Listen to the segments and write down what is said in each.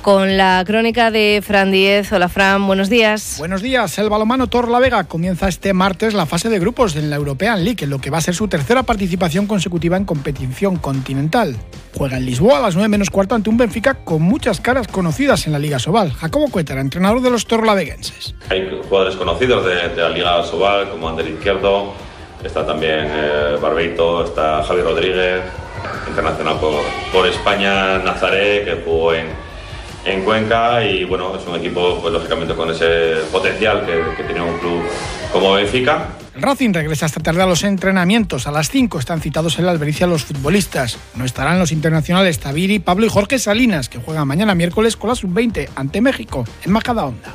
con la crónica de Fran Díez. Hola Fran, buenos días. Buenos días. El balonmano Torrelavega comienza este martes la fase de grupos en la European League, en lo que va a ser su tercera participación consecutiva en competición continental. Juega en Lisboa a las 9:15 ante un Benfica con muchas caras conocidas en la Liga Sobal. Jacobo Cuétara, entrenador de los torrelaveguenses. Hay jugadores conocidos de la Liga Sobal, como Ander Izquierdo, está también Barbeito, está Javi Rodríguez, internacional por España, Nazaré, que jugó en Cuenca, y bueno, es un equipo pues lógicamente con ese potencial que tiene un club como Benfica. El Racing regresa esta tarde a los entrenamientos. A las 5 están citados en la Albericia los futbolistas. No estarán los internacionales Taviri, Pablo y Jorge Salinas, que juegan mañana miércoles con la Sub-20 ante México en Majadahonda.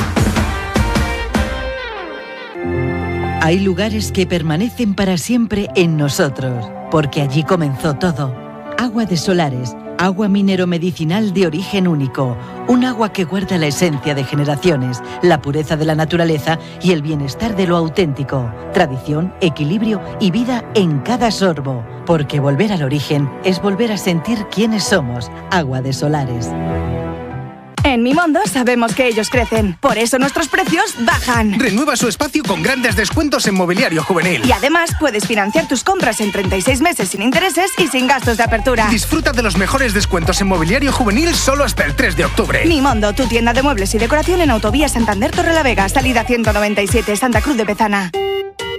Hay lugares que permanecen para siempre en nosotros, porque allí comenzó todo. Agua de Solares, agua minero-medicinal de origen único. Un agua que guarda la esencia de generaciones, la pureza de la naturaleza y el bienestar de lo auténtico. Tradición, equilibrio y vida en cada sorbo. Porque volver al origen es volver a sentir quiénes somos. Agua de Solares. En Mimondo sabemos que ellos crecen, por eso nuestros precios bajan. Renueva su espacio con grandes descuentos en mobiliario juvenil. Y además puedes financiar tus compras en 36 meses sin intereses y sin gastos de apertura. Disfruta de los mejores descuentos en mobiliario juvenil solo hasta el 3 de octubre. Mimondo, tu tienda de muebles y decoración en Autovía Santander Torrelavega, salida 197, Santa Cruz de Bezana.